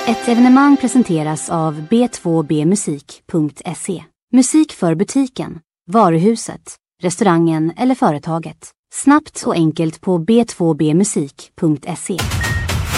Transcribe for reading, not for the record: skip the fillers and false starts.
Ett evenemang presenteras av b2bmusik.se. Musik för butiken, varuhuset, restaurangen eller företaget. Snabbt och enkelt på b2bmusik.se.